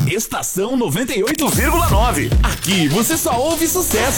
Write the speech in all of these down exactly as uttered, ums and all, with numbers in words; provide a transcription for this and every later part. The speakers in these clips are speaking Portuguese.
Estação noventa e oito vírgula nove. Aqui você só ouve sucesso.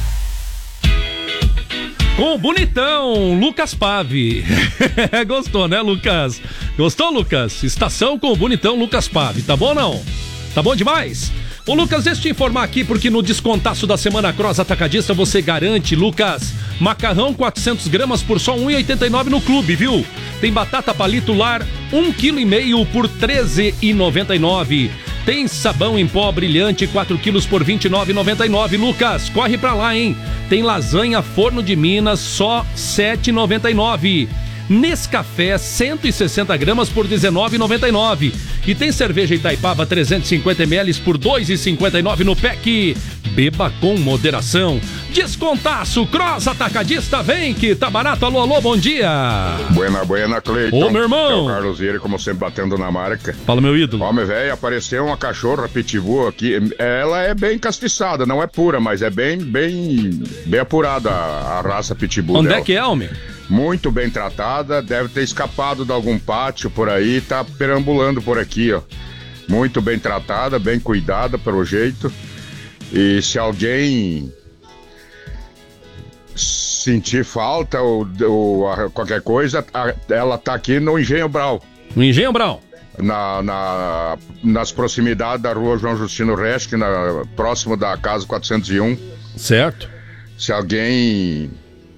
Com o bonitão Lucas Pave. Gostou, né, Lucas? Gostou, Lucas? Estação com o bonitão Lucas Pave. Tá bom ou não? Tá bom demais? Ô, Lucas, deixa eu te informar aqui, porque no descontaço da Semana Cross Atacadista você garante, Lucas, macarrão quatrocentas gramas por só um real e oitenta e nove no clube, viu? Tem batata palito lar um vírgula cinco quilos por treze reais e noventa e nove. Tem sabão em pó brilhante quatro quilos por vinte e nove reais e noventa e nove. Lucas, corre pra lá, hein? Tem lasanha Forno de Minas só sete reais e noventa e nove. Nescafé cento e sessenta gramas por dezenove reais e noventa e nove. E tem cerveja Itaipava trezentos e cinquenta mililitros por dois reais e cinquenta e nove no pack. Beba com moderação. Descontaço, Cross Atacadista, vem que tá barato. Alô, alô, bom dia. Buena, buena, Cleiton. Ô, meu irmão. É o Carlos Vieira, como sempre, batendo na marca. Fala, meu ídolo. Homem, velho, apareceu uma cachorra pitbull aqui. Ela é bem castiçada, não é pura, mas é bem, bem, bem apurada a, a raça pitbull. Onde dela. é que é, homem? Muito bem tratada, deve ter escapado de algum pátio por aí, tá perambulando por aqui, ó. Muito bem tratada, bem cuidada, pelo jeito. E se alguém sentir falta ou, ou qualquer coisa, ela tá aqui no Engenho Brau. No Engenho Brau? Na, na, nas proximidades da rua João Justino Resque, na, próximo da casa quatrocentos e um. Certo. Se alguém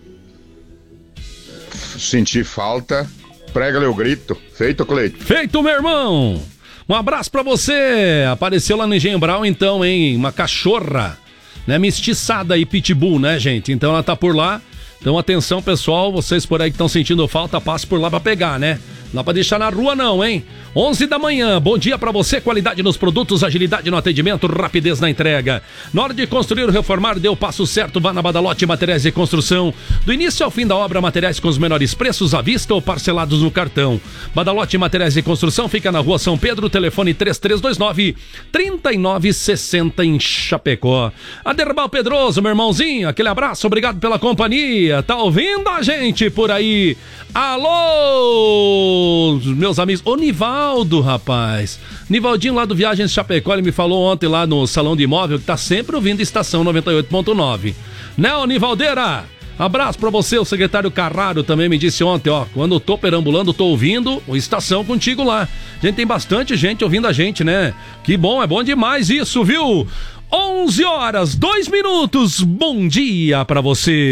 sentir falta, prega-lhe o grito. Feito, Cleito? Feito, meu irmão! Um abraço pra você! Apareceu lá no Engenho Brau, então, hein? Uma cachorra, né? Mestiçada e pitbull, né, gente? Então ela tá por lá. Então atenção, pessoal, vocês por aí que estão sentindo falta, passe por lá pra pegar, né? Não dá pra deixar na rua não, hein? onze da manhã, bom dia pra você, qualidade nos produtos, agilidade no atendimento, rapidez na entrega. Na hora de construir ou reformar, dê o passo certo, vá na Badalote Materiais de Construção. Do início ao fim da obra, materiais com os menores preços à vista ou parcelados no cartão. Badalote Materiais de Construção fica na rua São Pedro, telefone três três dois nove, três nove seis zero em Chapecó. Aderbal Pedroso, meu irmãozinho, aquele abraço, obrigado pela companhia. Tá ouvindo a gente por aí? Alô, meus amigos. Ô, Nivaldo, rapaz. Nivaldinho lá do Viagens Chapecó, ele me falou ontem lá no Salão de Imóvel que tá sempre ouvindo Estação noventa e oito ponto nove. Né, ô Nivaldeira? Abraço pra você, o secretário Carraro também me disse ontem, ó, quando eu tô perambulando, tô ouvindo o Estação contigo lá. Gente, tem bastante gente ouvindo a gente, né? Que bom, é bom demais isso, viu? onze horas, dois minutos, bom dia pra você.